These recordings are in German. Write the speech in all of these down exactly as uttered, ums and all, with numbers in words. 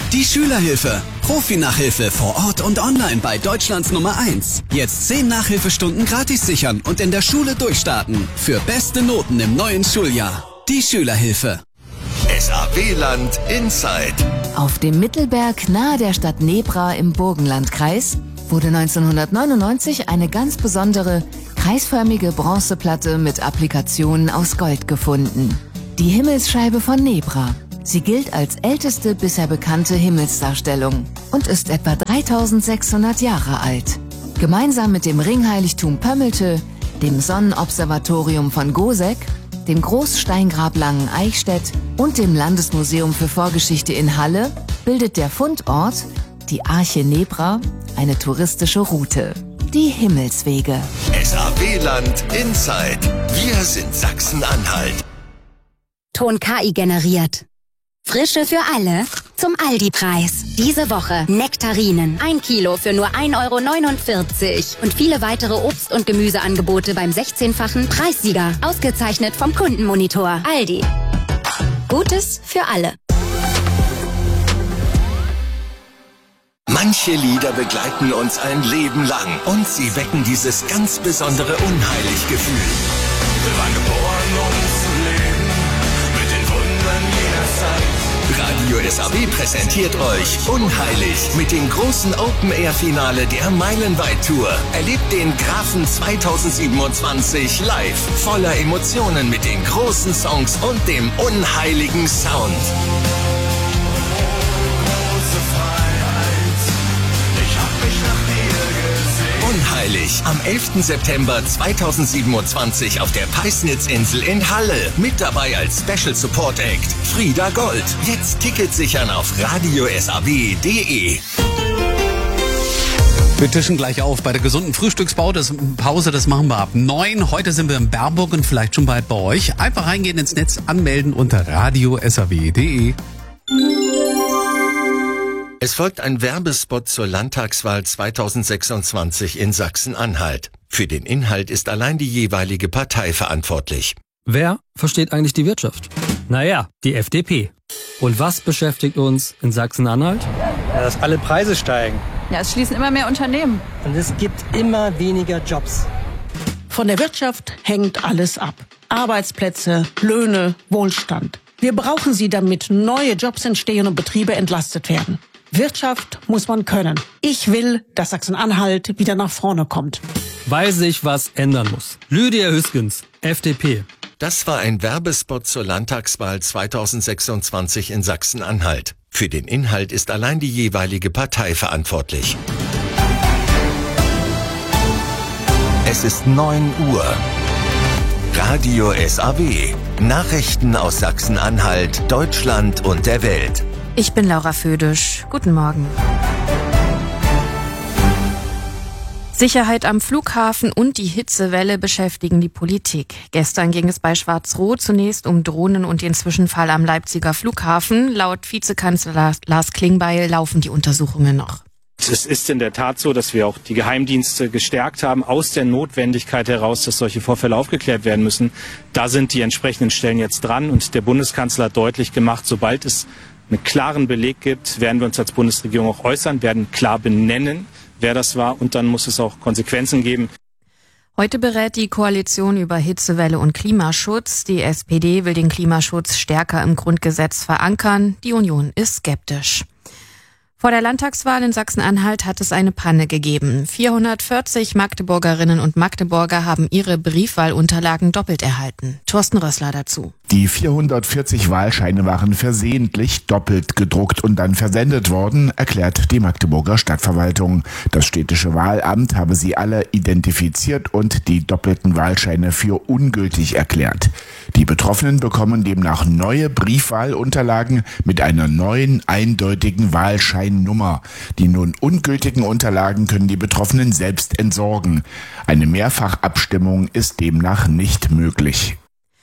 Die Schülerhilfe. Profi-Nachhilfe vor Ort und online bei Deutschlands Nummer eins. Jetzt zehn Nachhilfestunden gratis sichern und in der Schule durchstarten. Für beste Noten im neuen Schuljahr. Die Schülerhilfe. S A W-Land Inside. Auf dem Mittelberg nahe der Stadt Nebra im Burgenlandkreis wurde neunzehnhundertneunundneunzig eine ganz besondere, kreisförmige Bronzeplatte mit Applikationen aus Gold gefunden. Die Himmelsscheibe von Nebra. Sie gilt als älteste bisher bekannte Himmelsdarstellung und ist etwa dreitausendsechshundert Jahre alt. Gemeinsam mit dem Ringheiligtum Pömmelte, dem Sonnenobservatorium von Goseck, dem Großsteingrab Langen-Eichstätt und dem Landesmuseum für Vorgeschichte in Halle bildet der Fundort, die Arche Nebra, eine touristische Route. Die Himmelswege. S A W-Land Inside. Wir sind Sachsen-Anhalt. Ton K I generiert. Frische für alle zum Aldi-Preis. Diese Woche Nektarinen. Ein Kilo für nur ein Euro neunundvierzig. Und viele weitere Obst- und Gemüseangebote beim sechzehnfachen Preissieger. Ausgezeichnet vom Kundenmonitor. Aldi. Gutes für alle. Manche Lieder begleiten uns ein Leben lang und sie wecken dieses ganz besondere Unheilig-Gefühl. Wir waren geboren, um zu leben, mit den Wundern jeder Zeit. Radio S A W präsentiert euch Unheilig mit dem großen Open-Air-Finale der Meilenweit-Tour. Erlebt den Grafen zweitausendsiebenundzwanzig live, voller Emotionen mit den großen Songs und dem unheiligen Sound. Unheilig am elften September zweitausendsiebenundzwanzig auf der Peisnitzinsel in Halle. Mit dabei als Special Support Act Frieda Gold. Jetzt Tickets sichern auf radio s a w punkt d e. Wir tischen gleich auf bei der gesunden Frühstückspause. Das Pause, das machen wir ab neun. Heute sind wir in Bernburg und vielleicht schon bald bei euch. Einfach reingehen ins Netz, anmelden unter radio s a w punkt d e. Es folgt ein Werbespot zur Landtagswahl zweitausendsechsundzwanzig in Sachsen-Anhalt. Für den Inhalt ist allein die jeweilige Partei verantwortlich. Wer versteht eigentlich die Wirtschaft? Naja, die F D P. Und was beschäftigt uns in Sachsen-Anhalt? Ja, dass alle Preise steigen. Ja, es schließen immer mehr Unternehmen. Und es gibt immer weniger Jobs. Von der Wirtschaft hängt alles ab. Arbeitsplätze, Löhne, Wohlstand. Wir brauchen sie, damit neue Jobs entstehen und Betriebe entlastet werden. Wirtschaft muss man können. Ich will, dass Sachsen-Anhalt wieder nach vorne kommt. Weil sich was ändern muss. Lydia Hüskens, F D P. Das war ein Werbespot zur Landtagswahl zweitausendsechsundzwanzig in Sachsen-Anhalt. Für den Inhalt ist allein die jeweilige Partei verantwortlich. Es ist neun Uhr. Radio S A W. Nachrichten aus Sachsen-Anhalt, Deutschland und der Welt. Ich bin Laura Födisch. Guten Morgen. Sicherheit am Flughafen und die Hitzewelle beschäftigen die Politik. Gestern ging es bei Schwarz-Rot zunächst um Drohnen und den Zwischenfall am Leipziger Flughafen. Laut Vizekanzler Lars Klingbeil laufen die Untersuchungen noch. Es ist in der Tat so, dass wir auch die Geheimdienste gestärkt haben, aus der Notwendigkeit heraus, dass solche Vorfälle aufgeklärt werden müssen. Da sind die entsprechenden Stellen jetzt dran und der Bundeskanzler hat deutlich gemacht, sobald es einen klaren Beleg gibt, werden wir uns als Bundesregierung auch äußern, werden klar benennen, wer das war, und dann muss es auch Konsequenzen geben. Heute berät die Koalition über Hitzewelle und Klimaschutz. Die S P D will den Klimaschutz stärker im Grundgesetz verankern. Die Union ist skeptisch. Vor der Landtagswahl in Sachsen-Anhalt hat es eine Panne gegeben. vierhundertvierzig Magdeburgerinnen und Magdeburger haben ihre Briefwahlunterlagen doppelt erhalten. Thorsten Rössler dazu. Die vierhundertvierzig Wahlscheine waren versehentlich doppelt gedruckt und dann versendet worden, erklärt die Magdeburger Stadtverwaltung. Das städtische Wahlamt habe sie alle identifiziert und die doppelten Wahlscheine für ungültig erklärt. Die Betroffenen bekommen demnach neue Briefwahlunterlagen mit einer neuen, eindeutigen Wahlscheinnummer. Die nun ungültigen Unterlagen können die Betroffenen selbst entsorgen. Eine Mehrfachabstimmung ist demnach nicht möglich.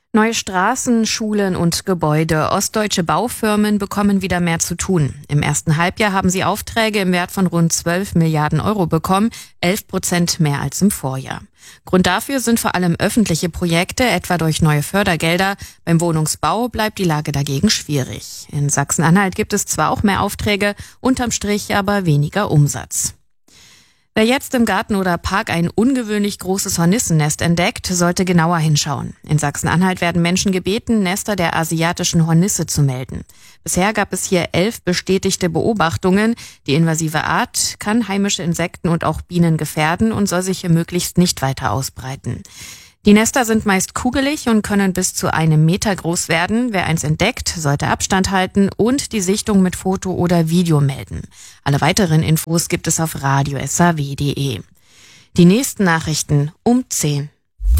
Neue Straßen, Schulen und Gebäude. Ostdeutsche Baufirmen bekommen wieder mehr zu tun. Im ersten Halbjahr haben sie Aufträge im Wert von rund zwölf Milliarden Euro bekommen, elf Prozent mehr als im Vorjahr. Grund dafür sind vor allem öffentliche Projekte, etwa durch neue Fördergelder. Beim Wohnungsbau bleibt die Lage dagegen schwierig. In Sachsen-Anhalt gibt es zwar auch mehr Aufträge, unterm Strich aber weniger Umsatz. Wer jetzt im Garten oder Park ein ungewöhnlich großes Hornissennest entdeckt, sollte genauer hinschauen. In Sachsen-Anhalt werden Menschen gebeten, Nester der asiatischen Hornisse zu melden. Bisher gab es hier elf bestätigte Beobachtungen. Die invasive Art kann heimische Insekten und auch Bienen gefährden und soll sich hier möglichst nicht weiter ausbreiten. Die Nester sind meist kugelig und können bis zu einem Meter groß werden. Wer eins entdeckt, sollte Abstand halten und die Sichtung mit Foto oder Video melden. Alle weiteren Infos gibt es auf radio punkt s a w punkt d e. Die nächsten Nachrichten um zehn.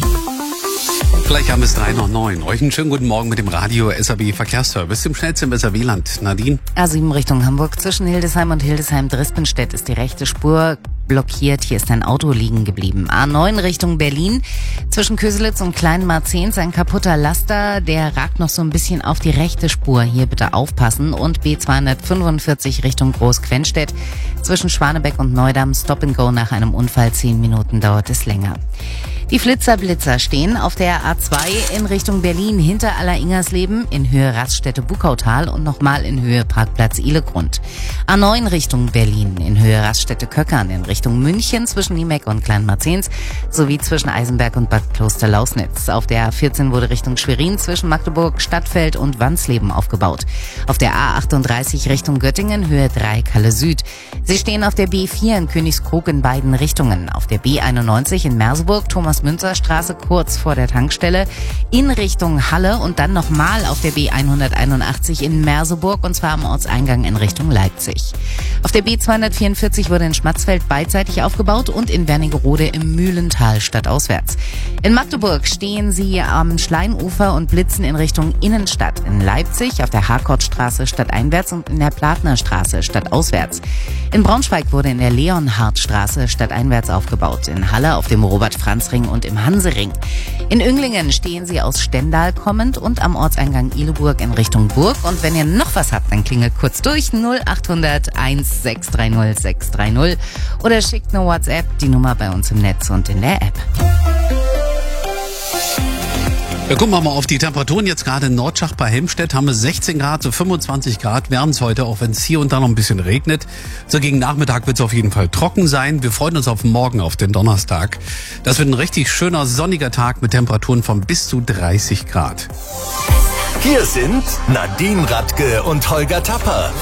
Gleich haben es drei noch neun. Euch einen schönen guten Morgen mit dem Radio S A W Verkehrsservice im schnellsten S A W-Land. Nadine? A sieben Richtung Hamburg. Zwischen Hildesheim und Hildesheim-Drispenstedt ist die rechte Spur blockiert. Hier ist ein Auto liegen geblieben. A neun Richtung Berlin. Zwischen Köselitz und Kleinmarzens ein kaputter Laster. Der ragt noch so ein bisschen auf die rechte Spur. Hier bitte aufpassen. Und B zweihundertfünfundvierzig Richtung Groß-Quenstedt. Zwischen Schwanebeck und Neudamm Stop and Go nach einem Unfall. Zehn Minuten dauert es länger. Die Flitzer-Blitzer stehen auf der A zwei in Richtung Berlin hinter Aller-Ingersleben in Höhe Raststätte-Bukautal und nochmal in Höhe Parkplatz Ihlegrund. A neun Richtung Berlin in Höhe Raststätte-Köckern in Richtung München zwischen Niemeck und Kleinmarzens sowie zwischen Eisenberg und Bad Kloster-Lausnitz. Auf der A vierzehn wurde Richtung Schwerin zwischen Magdeburg, Stadtfeld und Wansleben aufgebaut. Auf der A achtunddreißig Richtung Göttingen Höhe drei Kalle Süd. Sie stehen auf der B vier in Königskrug in beiden Richtungen. Auf der B einundneunzig in Merseburg Thomas-Münzer-Straße kurz vor der Tankstelle in Richtung Halle und dann nochmal auf der B hunderteinundachtzig in Merseburg und zwar am Ortseingang in Richtung Leipzig. Auf der B zweihundertvierundvierzig wurde in Schmatzfeld beidseitig aufgebaut und in Wernigerode im Mühlental stadtauswärts. In Magdeburg stehen sie am Schleinufer und blitzen in Richtung Innenstadt. In Leipzig auf der Harkortstraße stadteinwärts und in der Platnerstraße stadtauswärts. In Braunschweig wurde in der Leonhardtstraße stadteinwärts aufgebaut. In Halle auf dem Robert-Franz-Ring und im Hansering. In Önglingen stehen sie aus Stendal kommend und am Ortseingang Ihleburg in Richtung Burg. Und wenn ihr noch was habt, dann klingelt kurz durch null achthundert eins sechs drei null sechs drei null oder schickt eine WhatsApp, die Nummer bei uns im Netz und in der App. Ja, gucken wir mal auf die Temperaturen. Jetzt gerade in Nordschach bei Helmstedt haben wir sechzehn Grad, so fünfundzwanzig Grad werden es heute, auch wenn es hier und da noch ein bisschen regnet. So gegen Nachmittag wird es auf jeden Fall trocken sein. Wir freuen uns auf morgen, auf den Donnerstag. Das wird ein richtig schöner sonniger Tag mit Temperaturen von bis zu dreißig Grad. Hier sind Nadine Radke und Holger Tapper.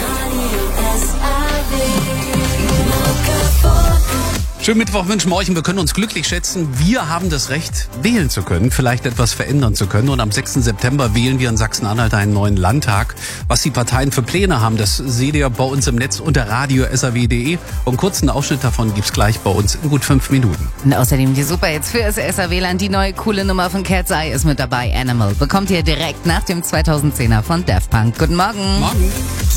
Schönen Mittwoch wünschen wir euch und wir können uns glücklich schätzen. Wir haben das Recht, wählen zu können, vielleicht etwas verändern zu können. Und am sechsten September wählen wir in Sachsen-Anhalt einen neuen Landtag. Was die Parteien für Pläne haben, das seht ihr bei uns im Netz unter radio punkt s a w punkt d e. Und einen kurzen Ausschnitt davon gibt's gleich bei uns in gut fünf Minuten. Und außerdem die Superhits für das S A W-Land. Die neue coole Nummer von Cat's Eye ist mit dabei. Animal bekommt ihr direkt nach dem zweitausendzehner von Daft Punk. Guten Morgen. Morgen.